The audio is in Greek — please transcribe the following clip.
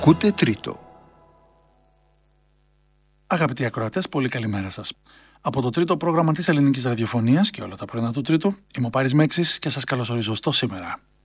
Ακούτε Τρίτο. Αγαπητοί ακροατές, πολύ καλημέρα σας. Από το τρίτο πρόγραμμα της ελληνικής ραδιοφωνίας και όλα τα πρωινά του Τρίτου, είμαι ο Πάρης Μέξης και σας καλωσορίζω στο σήμερα.